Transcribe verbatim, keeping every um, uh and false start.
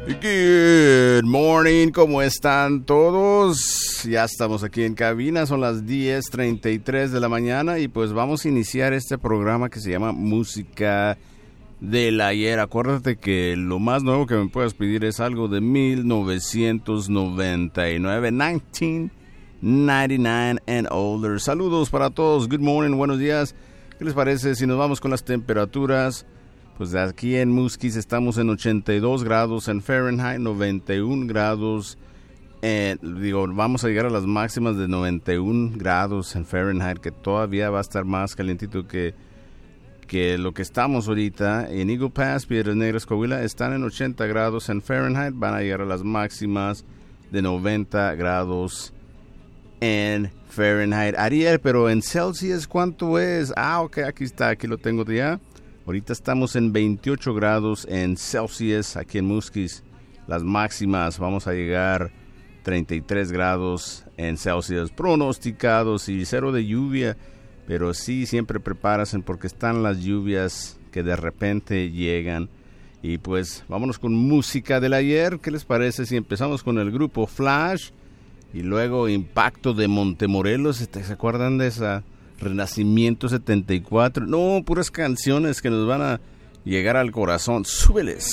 Good morning, ¿cómo están todos? Ya estamos aquí en cabina, son las diez treinta y tres de la mañana y pues vamos a iniciar este programa que se llama Música del Ayer. Acuérdate que lo más nuevo que me puedes pedir es algo de mil novecientos noventa y nueve, nineteen ninety-nine and older. Saludos para todos, good morning, buenos días. ¿Qué les parece si nos vamos con las temperaturas? Pues aquí en Musquis estamos en ochenta y dos grados en Fahrenheit, noventa y uno grados. Eh, digo, vamos a llegar a las máximas de noventa y uno grados en Fahrenheit, que todavía va a estar más calientito que, que lo que estamos ahorita. En Eagle Pass, Piedras Negras, Coahuila, están en ochenta grados en Fahrenheit, van a llegar a las máximas de noventa grados en Fahrenheit. Ariel, pero en Celsius, ¿cuánto es? Ah, ok, aquí está, aquí lo tengo ya. Ahorita estamos en veintiocho grados en Celsius aquí en Musquis. Las máximas vamos a llegar treinta y tres grados en Celsius pronosticados y cero de lluvia. Pero sí, siempre prepárense porque están las lluvias que de repente llegan. Y pues vámonos con música del ayer. ¿Qué les parece si empezamos con el grupo Flash? Y luego Impacto de Montemorelos. ¿Se acuerdan de esa? Renacimiento setenta y cuatro. No, puras canciones que nos van a llegar al corazón. Súbeles.